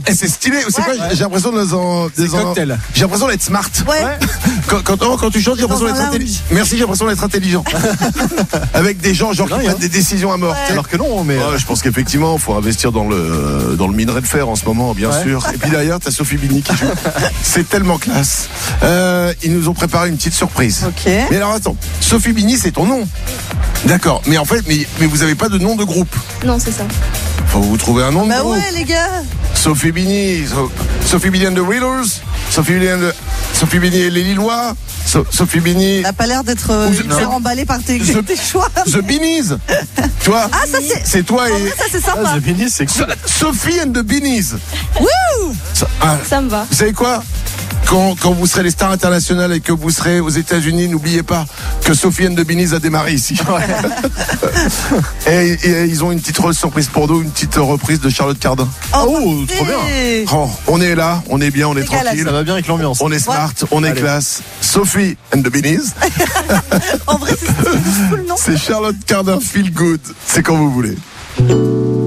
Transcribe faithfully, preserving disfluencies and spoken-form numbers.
Et c'est stylé. C'est Ouais. quoi J'ai l'impression de en, C'est en- cocktail. J'ai l'impression d'être smart. Ouais. Quand, quand, non, quand tu chantes, j'ai l'impression Dans un d'être lounge. intelligent. Merci, j'ai l'impression d'être intelligent. Avec des gens genre qui dingue, prennent hein. des décisions à mort. Ouais. tu sais. Alors que non, mais. Ouais, je pense qu'effectivement, il faut investir dans le dans le minerai de fer en ce moment, bien Ouais. sûr. Et puis derrière, t'as Sophie Bini qui joue. C'est tellement classe. Euh, ils nous ont préparé une petite surprise. Ok. Mais alors attends, Sophie Bini, c'est ton nom. D'accord. Mais en fait, mais, mais vous avez pas de nom de groupe. Non, c'est ça. Faut vous trouver un nom de Bah groupe. ouais, les gars. Sophie Bini, So- Sophie Bini and the Wheelers, Sophie Bini and the- Sophie Bini et les Lillois, So- Sophie Bini, T'as pas l'air d'être euh, Ou je- hyper non. emballé par tes, Je- tes choix. The Beanies. Tu vois Ah, ça c'est. C'est toi En et vrai, ça c'est sympa. Ah, The Beanies, c'est So- cool. Sophie and the Beanies. Wouh. Ça- ah, Ça me va. vous savez quoi quand, quand vous serez les stars internationales et que vous serez aux États-Unis, n'oubliez pas que Sophie and the Beanies a démarré ici. et, et ils ont une petite surprise pour nous, une petite reprise de Charlotte Cardin. Oh, trop bien. bien. Oh, on est là, on est bien, on est C'est galasse. tranquille. Ça va bien avec l'ambiance. On est smart, on est Allez. classe. Sophie and the Beanies. En vrai, c'est c'est cool, non? C'est Charlotte Cardin Feel Good. C'est quand vous voulez.